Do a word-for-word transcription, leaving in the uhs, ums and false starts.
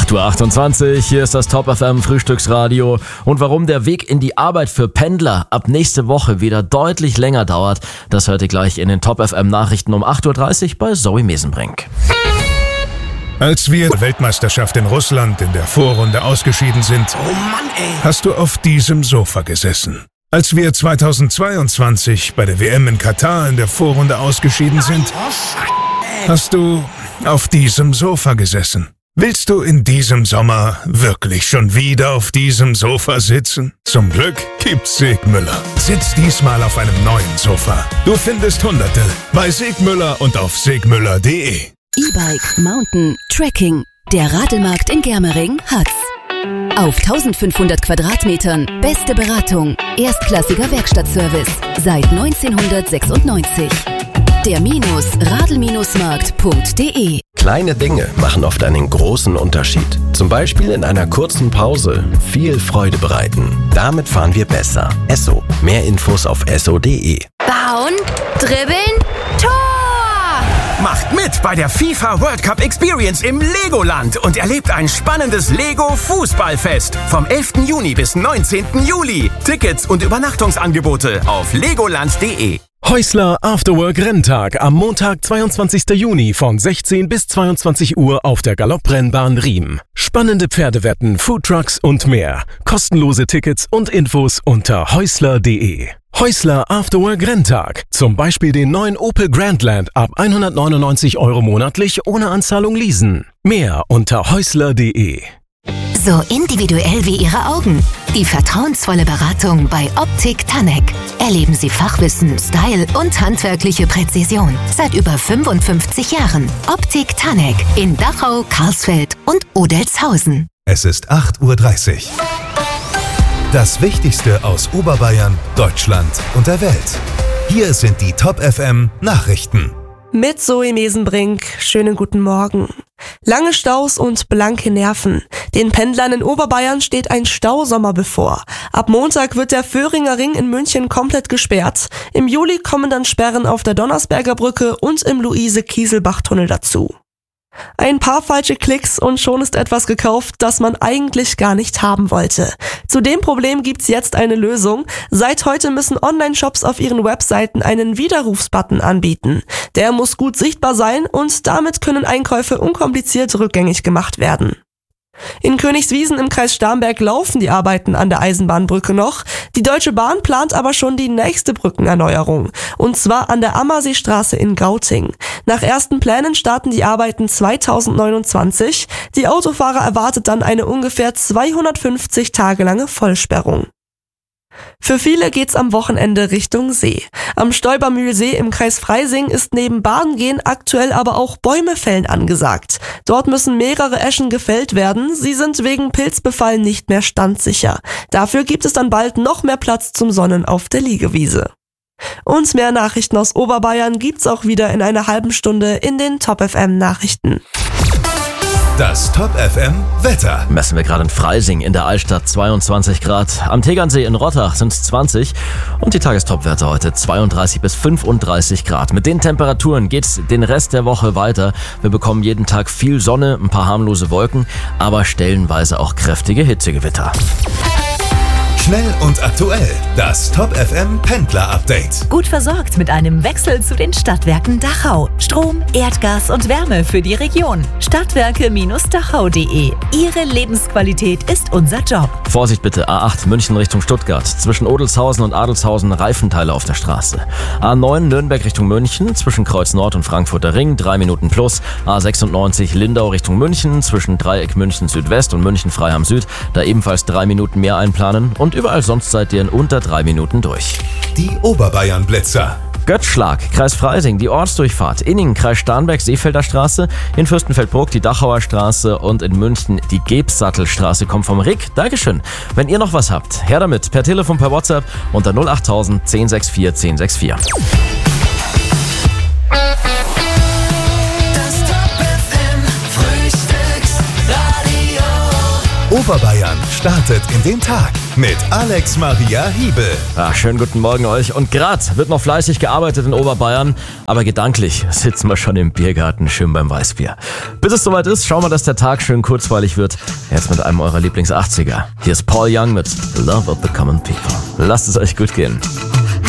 acht Uhr achtundzwanzig, hier ist das Top F M Frühstücksradio. Und warum der Weg in die Arbeit für Pendler ab nächste Woche wieder deutlich länger dauert, das hört ihr gleich in den Top F M Nachrichten um acht Uhr dreißig bei Zoe Mesenbrink. Als wir der Weltmeisterschaft in Russland in der Vorrunde ausgeschieden sind, oh Mann, ey. hast du auf diesem Sofa gesessen. Als wir zweitausendzweiundzwanzig bei der W M in Katar in der Vorrunde ausgeschieden sind, hast du auf diesem Sofa gesessen. Willst du in diesem Sommer wirklich schon wieder auf diesem Sofa sitzen? Zum Glück gibt's Segmüller. Sitz diesmal auf einem neuen Sofa. Du findest Hunderte bei Segmüller und auf segmüller punkt de. E-Bike, Mountain, Trekking. Der Radelmarkt in Germering hat's. Auf eintausendfünfhundert Quadratmetern beste Beratung, erstklassiger Werkstattservice seit neunzehnhundertsechsundneunzig. Der Minus Radl-Markt punkt de. Kleine Dinge machen oft einen großen Unterschied. Zum Beispiel in einer kurzen Pause viel Freude bereiten. Damit fahren wir besser. Esso. Mehr Infos auf esso punkt de. Bauen, dribbeln, Tor! Macht mit bei der FIFA World Cup Experience im Legoland und erlebt ein spannendes Lego-Fußballfest vom elften Juni bis neunzehnten Juli. Tickets und Übernachtungsangebote auf legoland punkt de. Häusler Afterwork Renntag am Montag, zweiundzwanzigsten Juni von sechzehn bis zweiundzwanzig Uhr auf der Galopprennbahn Riem. Spannende Pferdewetten, Foodtrucks und mehr. Kostenlose Tickets und Infos unter häusler punkt de. Häusler Afterwork Renntag. Zum Beispiel den neuen Opel Grandland ab hundertneunundneunzig Euro monatlich ohne Anzahlung leasen. Mehr unter häusler punkt de. So individuell wie Ihre Augen. Die vertrauensvolle Beratung bei Optik Tanek. Erleben Sie Fachwissen, Style und handwerkliche Präzision. Seit über fünfundfünfzig Jahren. Optik Tanek in Dachau, Karlsfeld und Odelzhausen. Es ist acht Uhr dreißig. Das Wichtigste aus Oberbayern, Deutschland und der Welt. Hier sind die Top F M Nachrichten. Mit Zoe Mesenbrink. Schönen guten Morgen. Lange Staus und blanke Nerven. Den Pendlern in Oberbayern steht ein Stausommer bevor. Ab Montag wird der Vöhringer Ring in München komplett gesperrt. Im Juli kommen dann Sperren auf der Donnersberger Brücke und im Luise-Kieselbach-Tunnel dazu. Ein paar falsche Klicks und schon ist etwas gekauft, das man eigentlich gar nicht haben wollte. Zu dem Problem gibt's jetzt eine Lösung. Seit heute müssen Online-Shops auf ihren Webseiten einen Widerrufsbutton anbieten. Der muss gut sichtbar sein und damit können Einkäufe unkompliziert rückgängig gemacht werden. In Königswiesen im Kreis Starnberg laufen die Arbeiten an der Eisenbahnbrücke noch. Die Deutsche Bahn plant aber schon die nächste Brückenerneuerung. Und zwar an der Ammerseestraße in Gauting. Nach ersten Plänen starten die Arbeiten zweitausendneunundzwanzig. Die Autofahrer erwartet dann eine ungefähr zweihundertfünfzig Tage lange Vollsperrung. Für viele geht's am Wochenende Richtung See. Am Stolbermühlsee im Kreis Freising ist neben Badengehen aktuell aber auch Bäume fällen angesagt. Dort müssen mehrere Eschen gefällt werden. Sie sind wegen Pilzbefall nicht mehr standsicher. Dafür gibt es dann bald noch mehr Platz zum Sonnen auf der Liegewiese. Und mehr Nachrichten aus Oberbayern gibt's auch wieder in einer halben Stunde in den Top F M Nachrichten. Das Top F M Wetter. Messen wir gerade in Freising in der Altstadt zweiundzwanzig Grad. Am Tegernsee in Rottach sind es zwanzig und die Tagestopwerte heute zweiunddreißig bis fünfunddreißig Grad. Mit den Temperaturen geht's den Rest der Woche weiter. Wir bekommen jeden Tag viel Sonne, ein paar harmlose Wolken, aber stellenweise auch kräftige Hitzegewitter. Schnell und aktuell. Das Top F M Pendler Update. Gut versorgt mit einem Wechsel zu den Stadtwerken Dachau. Strom, Erdgas und Wärme für die Region. Stadtwerke Dachau punkt de. Ihre Lebensqualität ist unser Job. Vorsicht bitte, A acht München Richtung Stuttgart. Zwischen Odelzhausen und Adelzhausen Reifenteile auf der Straße. A neun Nürnberg Richtung München. Zwischen Kreuz Nord und Frankfurter Ring. drei Minuten plus. A sechsundneunzig Lindau Richtung München. Zwischen Dreieck München Südwest und München Freiham Süd. Da ebenfalls drei Minuten mehr einplanen. Und überall sonst seid ihr in unter drei Minuten durch. Die Oberbayern-Blitzer. Götzschlag, Kreis Freising, die Ortsdurchfahrt. Inningen, Kreis Starnberg, Seefelder Straße. In Fürstenfeldbruck die Dachauer Straße und in München die Gebsattelstraße kommt vom Rick. Dankeschön. Wenn ihr noch was habt, her damit. Per Telefon, per WhatsApp unter null achttausend zehn sechs vier zehn sechs vier. Oberbayern startet in den Tag mit Alex Maria Hiebel. Ja, schönen guten Morgen euch. Und grad wird noch fleißig gearbeitet in Oberbayern, aber gedanklich sitzen wir schon im Biergarten, schön beim Weißbier. Bis es soweit ist, schauen wir, dass der Tag schön kurzweilig wird. Jetzt mit einem eurer Lieblings-achtziger. Hier ist Paul Young mit Love of the Common People. Lasst es euch gut gehen.